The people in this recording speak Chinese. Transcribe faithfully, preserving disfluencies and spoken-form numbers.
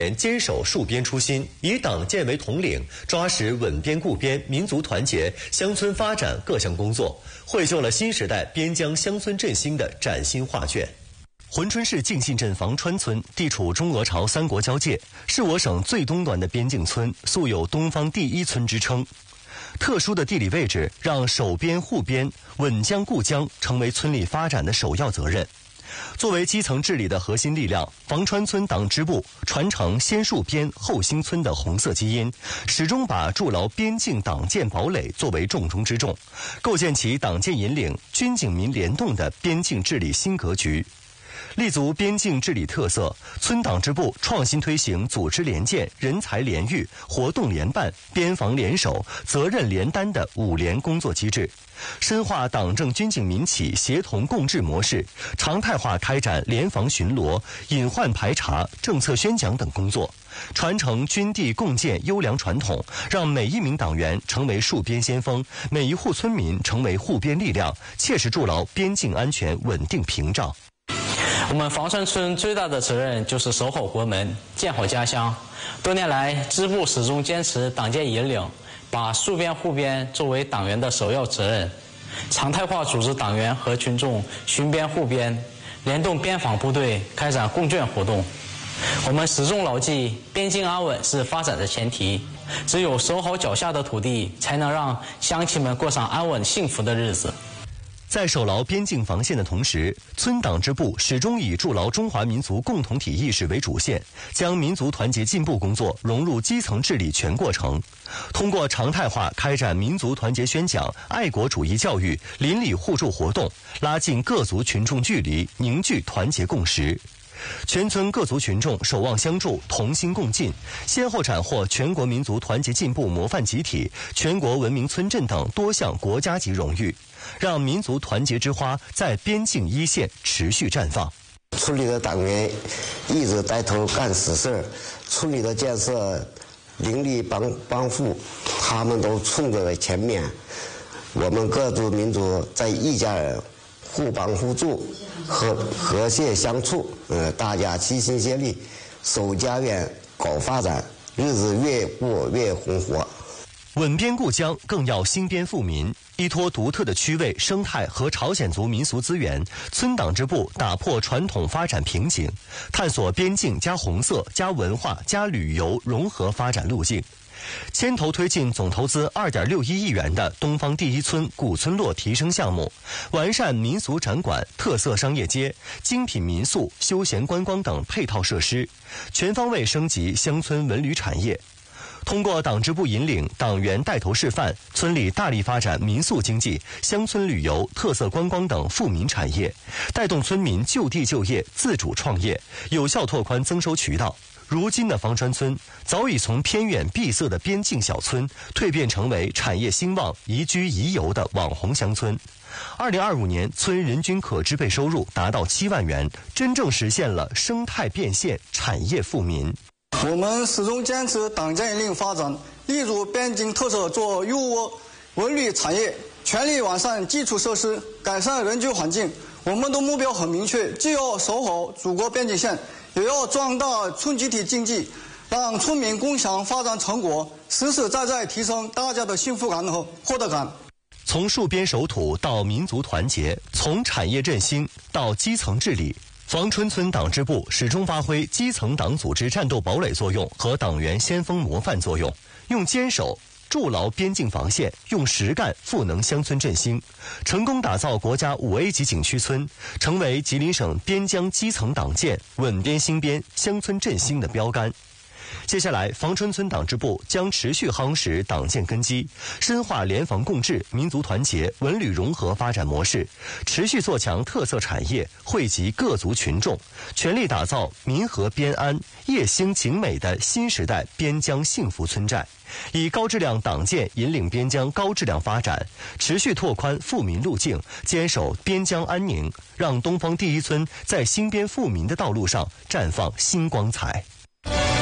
坚守戍边初心，以党建为统领，抓实稳边固边、民族团结、乡村发展各项工作，绘就了新时代边疆乡村振兴的崭新画卷。珲春市敬信镇房川村地处中俄朝三国交界，是我省最东端的边境村，素有东方第一村之称。特殊的地理位置让守边护边、稳疆固疆成为村里发展的首要责任。作为基层治理的核心力量，房川村党支部传承先戍边后兴村的红色基因，始终把筑牢边境党建堡垒作为重中之重，构建起党建引领、军警民联动的边境治理新格局。立足边境治理特色，村党支部创新推行组织联建、人才联育、活动联办、边防联守、责任联担的五联工作机制，深化党政军警民企协同共治模式，常态化开展联防巡逻、隐患排查、政策宣讲等工作，传承军地共建优良传统，让每一名党员成为戍边先锋，每一户村民成为护边力量，切实筑牢边境安全稳定屏障。 我们房川村最大的责任就是守好国门，建好家乡。多年来，支部始终坚持党建引领，把戍边护边作为党员的首要责任，常态化组织党员和群众巡边护边，联动边防部队开展共建活动。我们始终牢记，边境安稳是发展的前提，只有守好脚下的土地，才能让乡亲们过上安稳幸福的日子。 在守牢边境防线的同时，村党支部始终以筑牢中华民族共同体意识为主线，将民族团结进步工作融入基层治理全过程。通过常态化开展民族团结宣讲、爱国主义教育、邻里互助活动，拉近各族群众距离，凝聚团结共识。全村各族群众守望相助，同心共进，先后斩获全国民族团结进步模范集体、全国文明村镇等多项国家级荣誉，让民族团结之花在边境一线持续绽放。 村里的党员一直带头干实事，村里的建设邻里帮帮扶，他们都冲在前面。我们各族民族在一家人，互帮互助，和和谐相处，呃，大家齐心协力，守家园，搞发展，日子越过越红火。 稳边固疆更要兴边富民，依托独特的区位、生态和朝鲜族民俗资源，村党支部打破传统发展瓶颈，探索边境加红色加文化加旅游融合发展路径。牵头推进总投资二点六一亿元的东方第一村古村落提升项目，完善民俗展馆、特色商业街、精品民宿、休闲观光等配套设施，全方位升级乡村文旅产业。通过党支部引领、党员带头示范，村里大力发展民宿经济、乡村旅游、特色观光等富民产业，带动村民就地就业、自主创业，有效拓宽增收渠道。如今的房川村早已从偏远闭塞的边境小村蜕变成为产业兴旺、宜居宜游的网红乡村。二零二五年，村人均可支配收入达到七万元，真正实现了生态变现、产业富民。 我们始终坚持党建引领发展，立足边境特色做优渥文旅产业，全力完善基础设施，改善人居环境。我们的目标很明确，既要守好祖国边境线，也要壮大村集体经济，让村民共享发展成果，实实在在提升大家的幸福感和获得感。 从戍边守土到民族团结，从产业振兴到基层治理，房春村党支部始终发挥基层党组织战斗堡垒作用和党员先锋模范作用，用坚守筑牢边境防线，用实干赋能乡村振兴，成功打造国家五 A 级景区村，成为吉林省边疆基层党建、稳边兴边、乡村振兴的标杆。接下来，房春村党支部将持续夯实党建根基，深化联防共治、民族团结、文旅融合发展模式，持续做强特色产业，惠及各族群众，全力打造民和边安、业兴景美的新时代边疆幸福村寨，以高质量党建引领边疆高质量发展，持续拓宽富民路径，坚守边疆安宁，让东方第一村在兴边富民的道路上绽放新光彩。